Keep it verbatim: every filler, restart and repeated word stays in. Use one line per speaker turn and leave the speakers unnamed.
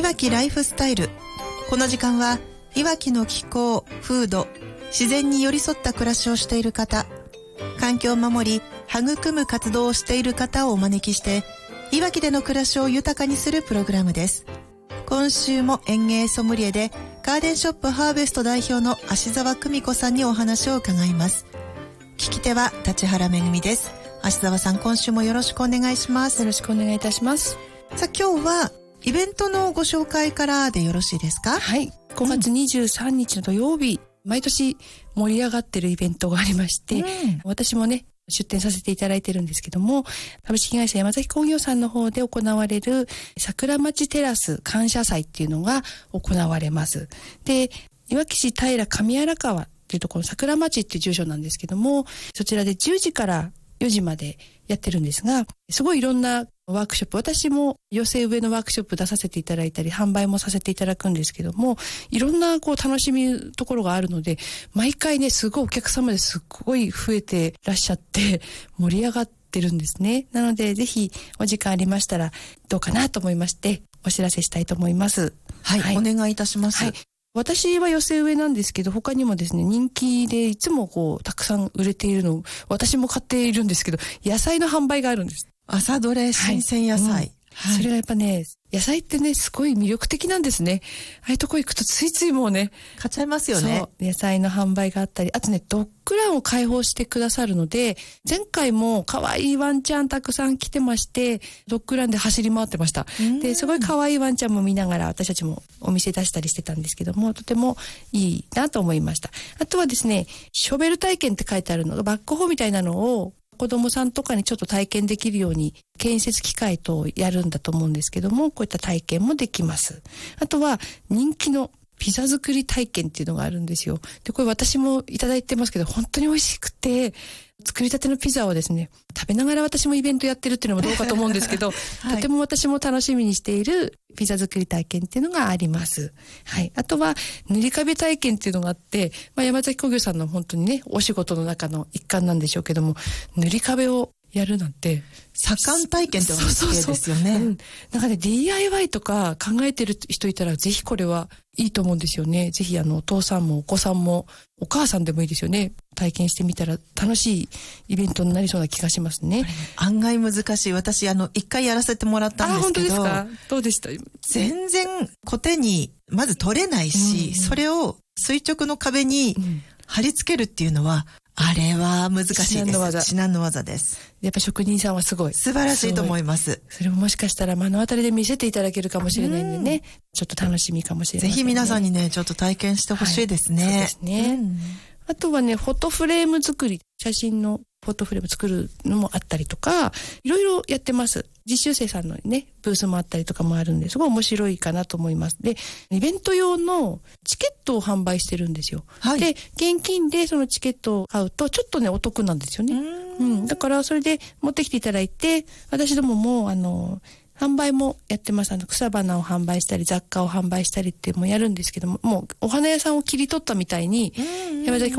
わきライフスタイル。この時間はいわきの気候、風土、自然に寄り添った暮らしをしている方、環境を守り育む活動をしている方をお招きして、いわきでの暮らしを豊かにするプログラムです。今週も園芸ソムリエでガーデンショップハーベスト代表の芦沢久美子さんにお話を伺います。聞き手は立原めぐみです。芦沢さん、今週もよろしくお願いします。
よろしくお願いいたします。
さあ、今日はイベントのご紹介からでよろしいですか？
はい、ごがつにじゅうさんにちの土曜日、うん、毎年盛り上がってるイベントがありまして、うん、私もね出展させていただいてるんですけども、株式会社山崎工業さんの方で行われる桜町テラス感謝祭っていうのが行われます。で、いわき市平上荒川っていうところ、桜町っていう住所なんですけども、そちらでじゅうじからよじまでやってるんですが、すごいいろんなワークショップ、私も寄せ植えのワークショップ出させていただいたり、販売もさせていただくんですけども、いろんなこう楽しみところがあるので、毎回ね、すごいお客様ですっごい増えてらっしゃって盛り上がってるんですね。なのでぜひお時間ありましたらどうかなと思いましてお知らせしたいと思います。
はい、はい、お願いいたします。
はい、私は寄せ植えなんですけど、他にもですね、人気でいつもこうたくさん売れているのを私も買っているんですけど、野菜の販売があるんです。
朝どれ新鮮野菜、はい、うん
はい、それがやっぱね、野菜ってねすごい魅力的なんですね。ああいうとこ行くとついついもうね
買っちゃいますよね。
そう、野菜の販売があったり、あとねドッグランを開放してくださるので、前回も可愛いワンちゃんたくさん来てまして、ドッグランで走り回ってました。ですごい可愛いワンちゃんも見ながら私たちもお店出したりしてたんですけども、とてもいいなと思いました。あとはですね、ショベル体験って書いてあるのがバックホみたいなのを子供さんとかにちょっと体験できるように建設機械とやるんだと思うんですけども、こういった体験もできます。あとは人気のピザ作り体験っていうのがあるんですよ。で、これ私もいただいてますけど、本当に美味しくて、作りたてのピザをですね、食べながら私もイベントやってるっていうのもどうかと思うんですけど、はい、とても私も楽しみにしているピザ作り体験っていうのがあります。はい。あとは塗り壁体験っていうのがあって、まあ、山崎工業さんの本当にね、お仕事の中の一環なんでしょうけども、塗り壁をやるなんて
左官体験ってわけですよね。そうそうそう、うん、
なんかね ディーアイワイ とか考えてる人いたらぜひこれはいいと思うんですよね。ぜひあのお父さんもお子さんもお母さんでもいいですよね。体験してみたら楽しいイベントになりそうな気がしますね。
案外難しい。私あの一回やらせてもらったんですけど、
あ、本当ですか？どうでした？
全然コテにまず取れないし、うんうん、それを垂直の壁に貼り付けるっていうのは、あれは難しいです。至難の技。至難の技です。
やっぱ職人さんはすごい。
素晴らしいと思います。
それももしかしたら目の当たりで見せていただけるかもしれないんでね、ちょっと楽しみかもしれない、ね。
ぜひ皆さんにね、ちょっと体験してほしいですね。はい、そう
ですね。うん、あとはね、フォトフレーム作り、写真のフォトフレーム作るのもあったりとか、いろいろやってます。実習生さんのね、ブースもあったりとかもあるんで、すごい面白いかなと思います。で、イベント用のチケットを販売してるんですよ。はい、で、現金でそのチケットを買うとちょっとね、お得なんですよね。うんうん。だからそれで持ってきていただいて、私どももあの、販売もやってます。あの、草花を販売したり、雑貨を販売したりっていうのもやるんですけども、もうお花屋さんを切り取ったみたいに、山崎